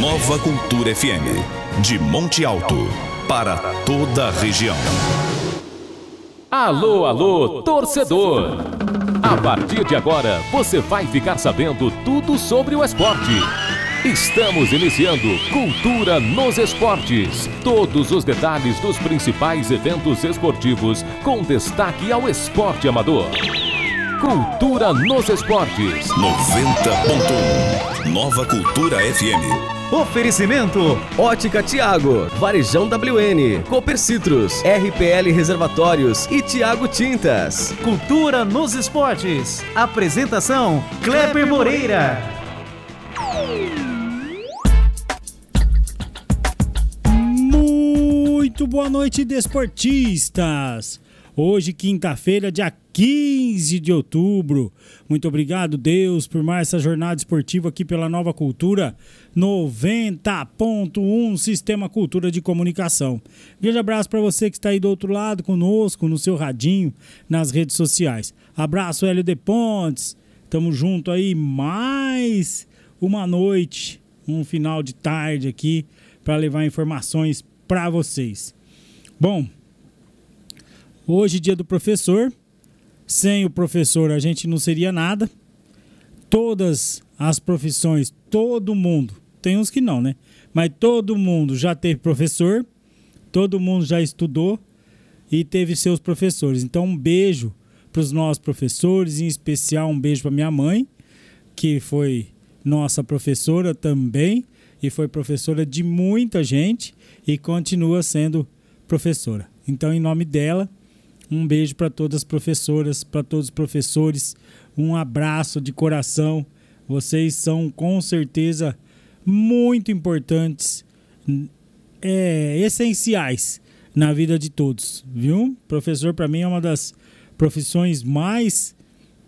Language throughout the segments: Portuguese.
Nova Cultura FM, de Monte Alto, para toda a região. Alô, alô, torcedor! A partir de agora, você vai ficar sabendo tudo sobre o esporte. Estamos iniciando Cultura nos Esportes. Todos os detalhes dos principais eventos esportivos, com destaque ao esporte amador. Cultura nos Esportes. 90.1 Nova Cultura FM. Oferecimento: Ótica Tiago, Varejão WN, Cooper Citrus, RPL Reservatórios e Tiago Tintas. Cultura nos Esportes. Apresentação: Kleber Moreira. Muito boa noite, desportistas. Hoje, quinta-feira, dia 15 de outubro. Muito obrigado, Deus, por mais essa jornada esportiva aqui pela Nova Cultura 90.1 Sistema Cultura de Comunicação. Grande abraço para você que está aí do outro lado conosco, no seu radinho, nas redes sociais. Abraço, Hélio de Pontes. Tamo junto aí mais uma noite, um final de tarde aqui para levar informações para vocês. Bom, hoje, dia do professor. Sem o professor, a gente não seria nada. Todas as profissões, todo mundo, tem uns que não, né? Mas todo mundo já teve professor, todo mundo já estudou e teve seus professores. Então, um beijo para os nossos professores, em especial um beijo para minha mãe, que foi nossa professora também e foi professora de muita gente e continua sendo professora. Então, em nome dela, um beijo para todas as professoras, para todos os professores, um abraço de coração. Vocês são com certeza muito importantes, essenciais na vida de todos, viu? Professor para mim é uma das profissões mais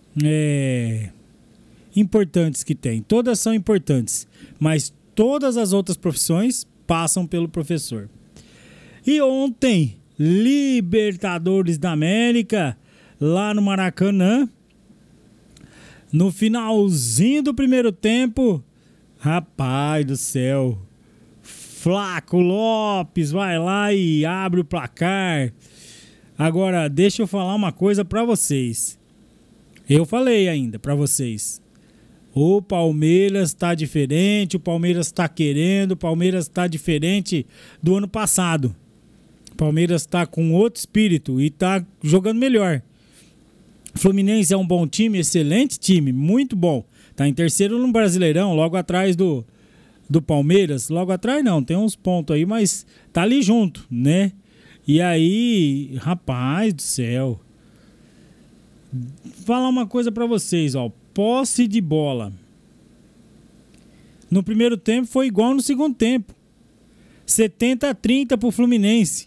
importantes que tem. Todas são importantes, mas todas as outras profissões passam pelo professor. E ontem, Libertadores da América, lá no Maracanã, no finalzinho do primeiro tempo, rapaz do céu, Flaco Lopes vai lá e abre o placar. Agora, deixa eu falar uma coisa pra vocês. Eu falei ainda pra vocês. O Palmeiras tá diferente, o Palmeiras tá querendo, o Palmeiras tá diferente do ano passado. Palmeiras está com outro espírito e está jogando melhor. Fluminense é um bom time, excelente time, muito bom. Está em terceiro no Brasileirão, logo atrás do Palmeiras. Logo atrás não, tem uns pontos aí, mas tá ali junto, né? E aí, rapaz do céu. Vou falar uma coisa para vocês, ó. Posse de bola. No primeiro tempo foi igual no segundo tempo. 70-30 pro Fluminense.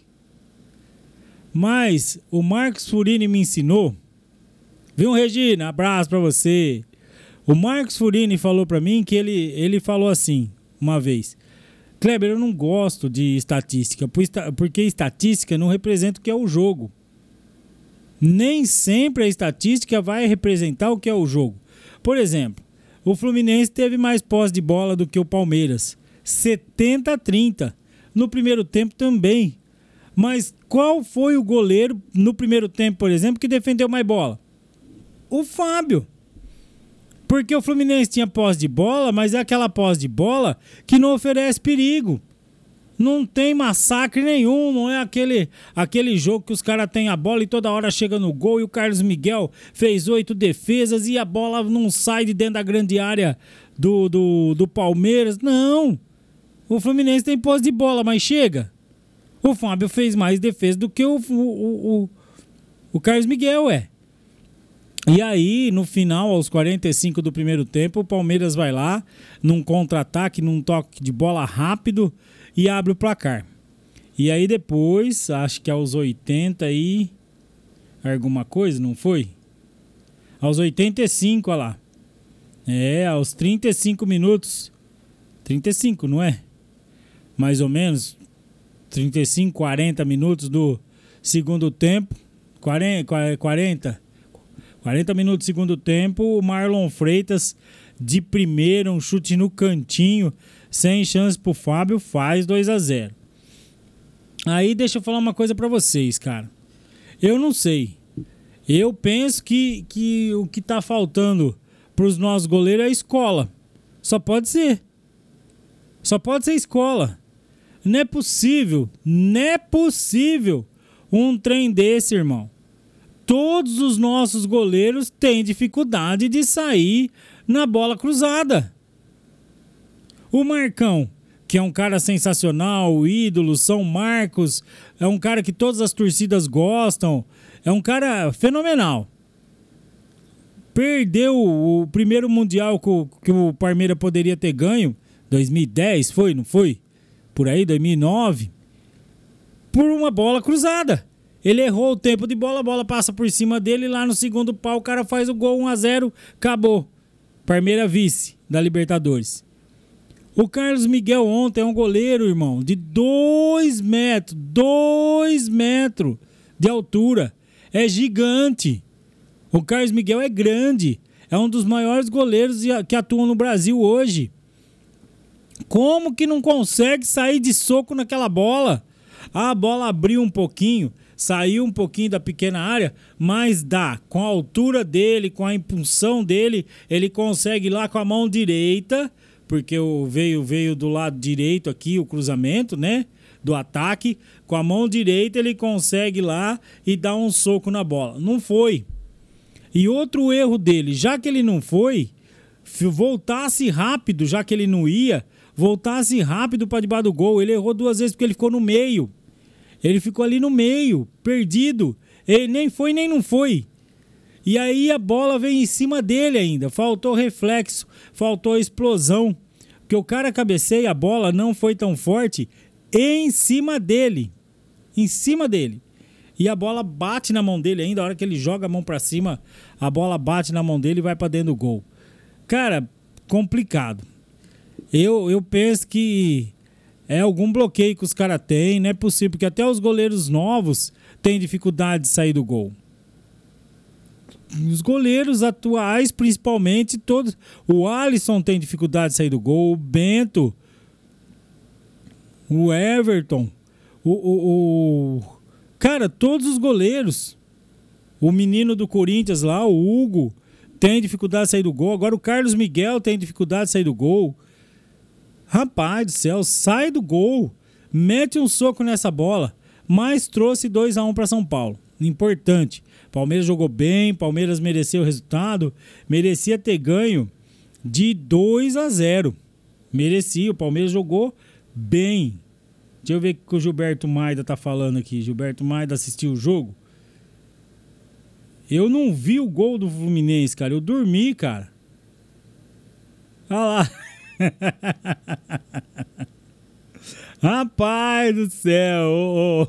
Mas o Marcos Furini me ensinou, viu, Regina? Abraço pra você. O Marcos Furini falou pra mim que ele falou assim, uma vez: Kleber, eu não gosto de estatística, porque estatística não representa o que é o jogo. Nem sempre a estatística vai representar o que é o jogo. Por exemplo, o Fluminense teve mais posse de bola do que o Palmeiras, 70-30. No primeiro tempo também. Mas qual foi o goleiro no primeiro tempo, por exemplo, que defendeu mais bola? O Fábio. Porque o Fluminense tinha posse de bola, mas é aquela posse de bola que não oferece perigo. Não tem massacre nenhum, não é aquele jogo que os caras têm a bola e toda hora chega no gol e o Carlos Miguel fez 8 defesas e a bola não sai de dentro da grande área do Palmeiras. Não. O Fluminense tem posse de bola, mas chega. O Fábio fez mais defesa do que o Carlos Miguel, E aí, no final, aos 45 do primeiro tempo, o Palmeiras vai lá, num contra-ataque, num toque de bola rápido e abre o placar. E aí depois, acho que aos 80 e alguma coisa, não foi? Aos 85, olha lá. Aos 35 minutos. 35, não é? Mais ou menos. 35, 40 minutos do segundo tempo. 40 minutos do segundo tempo, o Marlon Freitas de primeira, um chute no cantinho, sem chance pro Fábio, faz 2-0. Aí deixa eu falar uma coisa pra vocês, cara. Eu não sei. Eu penso que o que tá faltando pros nossos goleiros é a escola. Só pode ser. Só pode ser escola. Não é possível um trem desse, irmão. Todos os nossos goleiros têm dificuldade de sair na bola cruzada. O Marcão, que é um cara sensacional, o ídolo, São Marcos, é um cara que todas as torcidas gostam, é um cara fenomenal. Perdeu o primeiro Mundial que o Palmeiras poderia ter ganho, 2010, foi, não foi? Por aí, 2009, por uma bola cruzada. Ele errou o tempo de bola, a bola passa por cima dele, lá no segundo pau o cara faz o gol 1-0, acabou. Palmeiras vice da Libertadores. O Carlos Miguel ontem é um goleiro, irmão, de 2 metros de altura. É gigante. O Carlos Miguel é grande. É um dos maiores goleiros que atuam no Brasil hoje. Como que não consegue sair de soco naquela bola? A bola abriu um pouquinho, saiu um pouquinho da pequena área, mas dá. Com a altura dele, com a impulsão dele, ele consegue ir lá com a mão direita, porque veio do lado direito aqui o cruzamento, né? Do ataque. Com a mão direita ele consegue ir lá e dar um soco na bola. Não foi. E outro erro dele, já que ele não foi, voltasse rápido, já que ele não ia, voltasse rápido para debaixo do gol. Ele errou 2 vezes porque ele ficou no meio. Ele ficou ali no meio, perdido. Ele nem foi nem não foi. E aí a bola veio em cima dele ainda. Faltou reflexo, faltou explosão. Porque o cara cabeceia, a bola não foi tão forte em cima dele. Em cima dele. E a bola bate na mão dele ainda. A hora que ele joga a mão pra cima, a bola bate na mão dele e vai pra dentro do gol. Cara, complicado. Eu penso que é algum bloqueio que os caras têm. Não é possível, porque até os goleiros novos têm dificuldade de sair do gol. Os goleiros atuais, principalmente, todos. O Alisson tem dificuldade de sair do gol. O Bento. O Everton. Cara, todos os goleiros. O menino do Corinthians lá, o Hugo, tem dificuldade de sair do gol. Agora o Carlos Miguel tem dificuldade de sair do gol. Rapaz do céu, sai do gol. Mete um soco nessa bola. Mas trouxe 2-1 para São Paulo. Importante. Palmeiras jogou bem, Palmeiras mereceu o resultado. Merecia ter ganho de 2-0. Merecia, o Palmeiras jogou bem. Deixa eu ver o que o Gilberto Maida tá falando aqui. Gilberto Maida assistiu o jogo? Eu não vi o gol do Fluminense, cara. Eu dormi, cara. Olha lá. Rapaz do céu.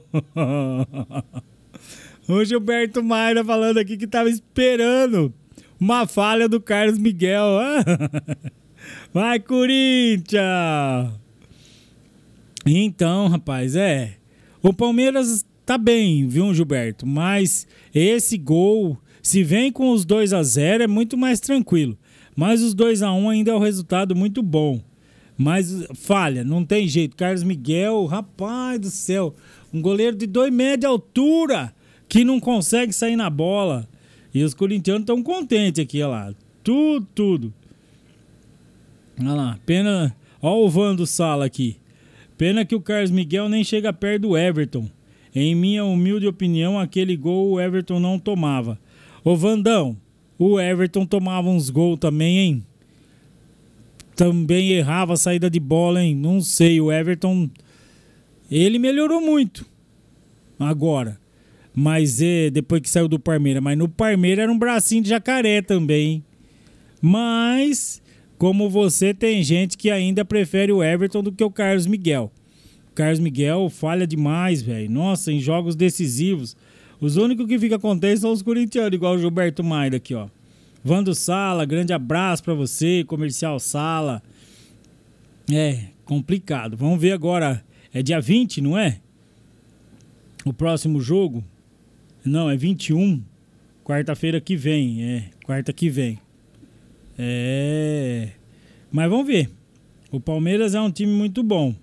O Gilberto Maida falando aqui que tava esperando uma falha do Carlos Miguel. Vai, Corinthians! Então, rapaz, o Palmeiras tá bem, viu, Gilberto? Mas esse gol, se vem com os 2-0, é muito mais tranquilo. Mas os 2-1 ainda é um resultado muito bom. Mas falha, não tem jeito. Carlos Miguel, rapaz do céu, um goleiro de 2 metros de altura que não consegue sair na bola. E os corintianos estão contentes aqui, olha lá. Tudo. Olha lá, pena. Olha o Vando Sala aqui. Pena que o Carlos Miguel nem chega perto do Everton. Em minha humilde opinião, aquele gol o Everton não tomava. Ô Vandão, o Everton tomava uns gols também, hein? Também errava a saída de bola, hein? Não sei, o Everton, ele melhorou muito agora. Mas depois que saiu do Palmeiras. Mas no Palmeiras era um bracinho de jacaré também, hein? Mas, como você, tem gente que ainda prefere o Everton do que o Carlos Miguel. O Carlos Miguel falha demais, velho. Nossa, em jogos decisivos. Os únicos que ficam contentes são os corintianos, igual o Gilberto Maida aqui, ó. Vando Sala, grande abraço pra você, Comercial Sala. Complicado. Vamos ver agora. É dia 20, não é? O próximo jogo? Não, é 21. Quarta-feira que vem. Quarta que vem. Mas vamos ver. O Palmeiras é um time muito bom.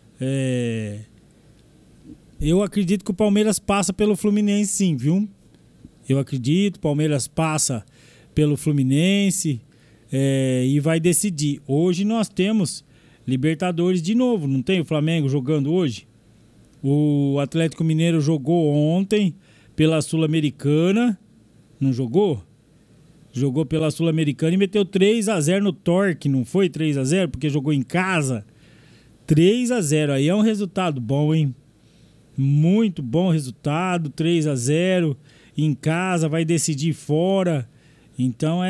Eu acredito que o Palmeiras passa pelo Fluminense, sim, viu? Eu acredito, o Palmeiras passa pelo Fluminense e vai decidir. Hoje nós temos Libertadores de novo, não tem o Flamengo jogando hoje? O Atlético Mineiro jogou ontem pela Sul-Americana, não jogou? Jogou pela Sul-Americana e meteu 3-0 no Torque, não foi 3-0? Porque jogou em casa. 3-0, aí é um resultado bom, hein? Muito bom resultado, 3-0 em casa, vai decidir fora. Então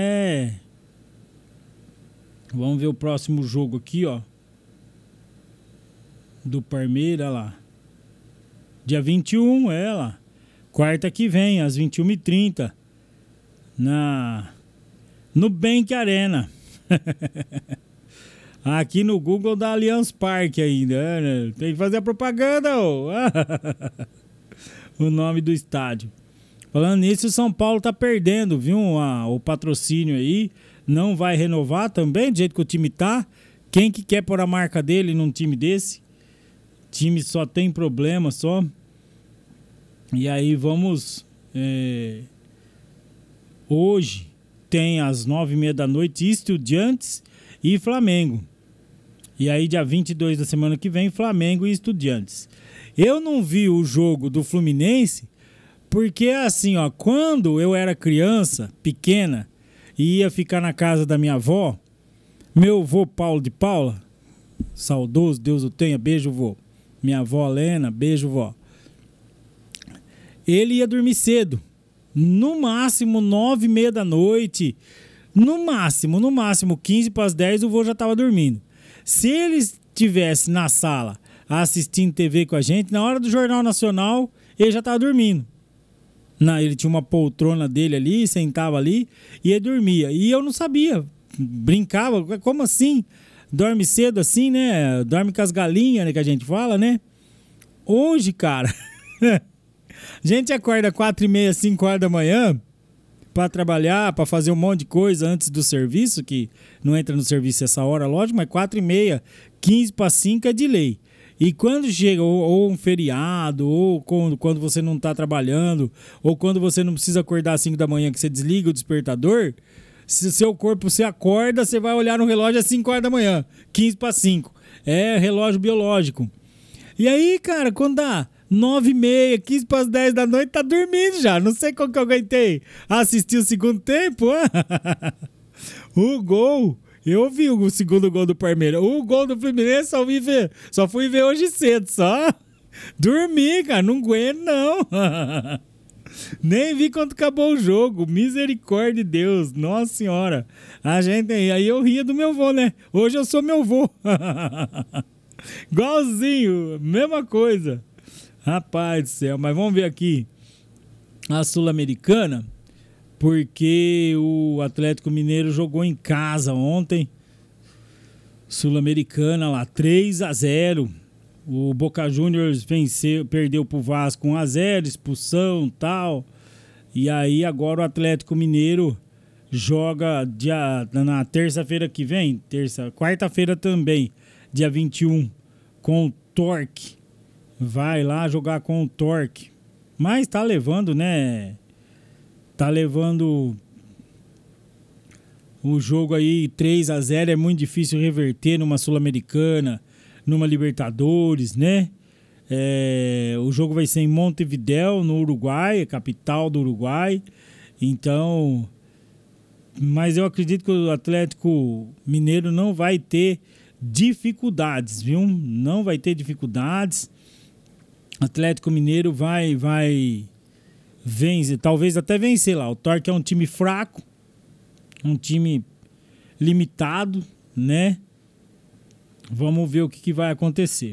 Vamos ver o próximo jogo aqui, ó. Do Palmeiras, lá. Dia 21, lá. Quarta que vem, às 21h30. No Bank Arena. Aqui no Google da Allianz Parque ainda, né? Tem que fazer a propaganda, o nome do estádio. Falando nisso, o São Paulo tá perdendo, viu? O patrocínio aí. Não vai renovar também, do jeito que o time tá. Quem que quer pôr a marca dele num time desse? O time só tem problema, só. E aí vamos... Hoje tem às 9h30 da noite Estudiantes e Flamengo. E aí dia 22 da semana que vem Flamengo e Estudiantes. Eu não vi o jogo do Fluminense porque assim, ó, quando eu era criança, pequena, e ia ficar na casa da minha avó, meu avô Paulo de Paula, saudoso, Deus o tenha, beijo vô. Minha avó Helena, beijo vó. Ele ia dormir cedo. No máximo 9h30 da noite. No máximo 15 para as 10 o vô já estava dormindo. Se ele estivesse na sala assistindo TV com a gente, na hora do Jornal Nacional, ele já estava dormindo. Ele tinha uma poltrona dele ali, sentava ali e ele dormia. E eu não sabia, brincava, como assim? Dorme cedo assim, né? Dorme com as galinhas, né, que a gente fala, né? Hoje, cara, a gente acorda 4h30, 5 horas da manhã para trabalhar, para fazer um monte de coisa antes do serviço, que não entra no serviço essa hora, lógico, mas 4h30, 15 para 5 é de lei. E quando chega ou um feriado, ou quando você não está trabalhando, ou quando você não precisa acordar às 5 da manhã, que você desliga o despertador, se seu corpo se acorda, você vai olhar no relógio às 5 horas da manhã, 15 para 5. É relógio biológico. E aí, cara, quando dá 9h30, 15 para as 10 da noite, tá dormindo já. Não sei como que eu aguentei assistir o segundo tempo. O gol... Eu vi o segundo gol do Palmeiras. O gol do Fluminense só fui ver hoje cedo, só. Dormi, cara, não aguento, não. Nem vi quando acabou o jogo. Misericórdia de Deus, nossa senhora. Aí eu ria do meu vô, né? Hoje eu sou meu vô. Igualzinho, mesma coisa. Rapaz do céu, mas vamos ver aqui a Sul-Americana. Porque o Atlético Mineiro jogou em casa ontem. Sul-Americana lá, 3-0. O Boca Juniors perdeu pro Vasco 1-0, expulsão e tal. E aí agora o Atlético Mineiro joga na terça-feira que vem, quarta-feira também, dia 21, com o Torque. Vai lá jogar com o Torque. Mas tá levando, né? Tá levando o jogo aí 3-0, é muito difícil reverter numa Sul-Americana, numa Libertadores, né? O jogo vai ser em Montevidéu, no Uruguai, a capital do Uruguai. Então, mas eu acredito que o Atlético Mineiro não vai ter dificuldades, viu? Não vai ter dificuldades. O Atlético Mineiro vai vencer, talvez até vencer lá. O Torque é um time fraco, um time limitado, né? Vamos ver o que vai acontecer.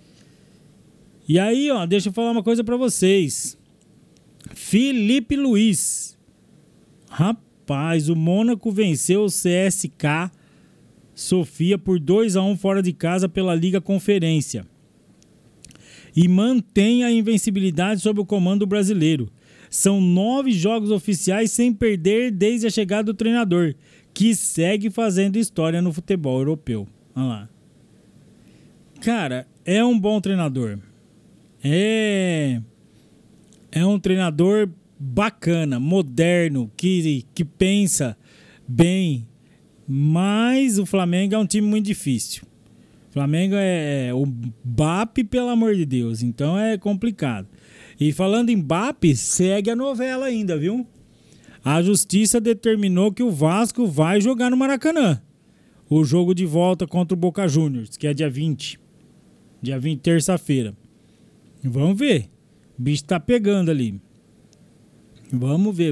E aí, ó, deixa eu falar uma coisa pra vocês. Felipe Luiz. Rapaz, o Mônaco venceu o CSKA Sofia por 2-1 fora de casa pela Liga Conferência. E mantém a invencibilidade sob o comando brasileiro. São 9 jogos oficiais sem perder desde a chegada do treinador, que segue fazendo história no futebol europeu. Olha lá. Cara, é um bom treinador. É um treinador bacana, moderno, que pensa bem. Mas o Flamengo é um time muito difícil. O Flamengo é o Mbappé, pelo amor de Deus. Então é complicado. E falando em Mbappé, segue a novela ainda, viu? A justiça determinou que o Vasco vai jogar no Maracanã. O jogo de volta contra o Boca Juniors, que é dia 20. Dia 20, terça-feira. Vamos ver. O bicho tá pegando ali. Vamos ver.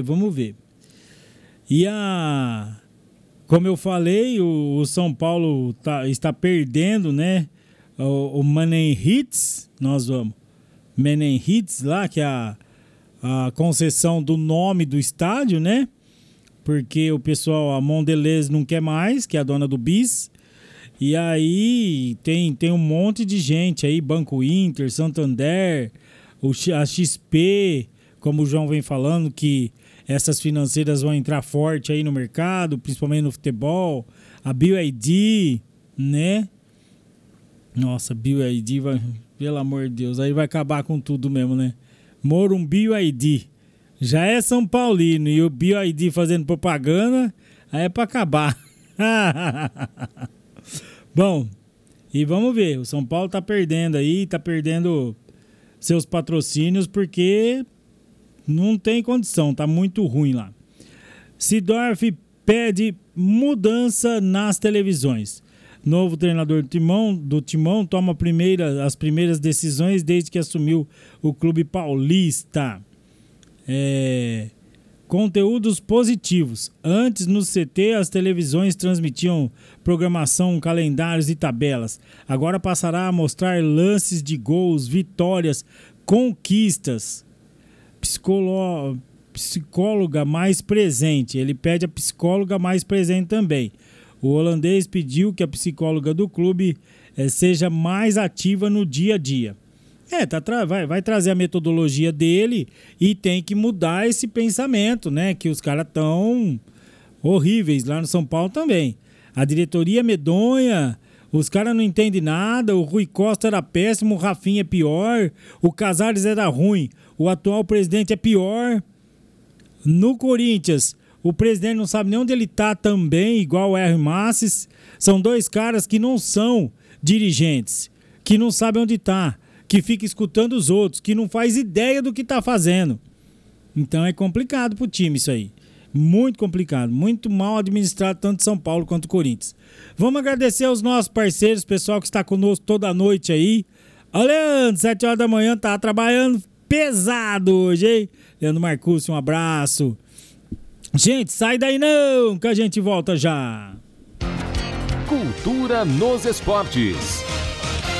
E como eu falei, o São Paulo está perdendo, né? O Menenhits, nós vamos. Menenhits lá, que é a concessão do nome do estádio, né? Porque o pessoal, a Mondelez não quer mais, que é a dona do Bis. E aí tem um monte de gente aí, Banco Inter, Santander, a XP, como o João vem falando, que essas financeiras vão entrar forte aí no mercado, principalmente no futebol. A BYD, né? Nossa, BYD vai, pelo amor de Deus, aí vai acabar com tudo mesmo, né? Morumbi BYD. Já é São Paulino e o BYD fazendo propaganda, aí é pra acabar. Bom, e vamos ver, o São Paulo tá perdendo aí, tá perdendo seus patrocínios porque não tem condição, tá muito ruim lá. Seedorf pede mudança nas televisões. Novo treinador do Timão toma as primeiras decisões desde que assumiu o clube paulista. Conteúdos positivos. Antes, no CT, as televisões transmitiam programação, calendários e tabelas. Agora passará a mostrar lances de gols, vitórias, conquistas. Psicóloga mais presente. Ele pede a psicóloga mais presente também. O holandês pediu que a psicóloga do clube seja mais ativa no dia a dia. Vai trazer a metodologia dele e tem que mudar esse pensamento, né? Que os caras tão horríveis lá no São Paulo também. A diretoria é medonha, os caras não entendem nada, o Rui Costa era péssimo, o Rafinha é pior, o Casares era ruim, o atual presidente é pior. No Corinthians, o presidente não sabe nem onde ele tá também, igual o R. Masses. São dois caras que não são dirigentes, que não sabem onde tá, que fica escutando os outros, que não faz ideia do que tá fazendo. Então é complicado pro time isso aí. Muito complicado, muito mal administrado tanto São Paulo quanto Corinthians. Vamos agradecer aos nossos parceiros, pessoal que está conosco toda noite aí. Ó, Leandro, 7 horas da manhã, tá trabalhando pesado hoje, hein? Leandro Marcúcio, um abraço. Gente, sai daí não, que a gente volta já. Cultura nos esportes.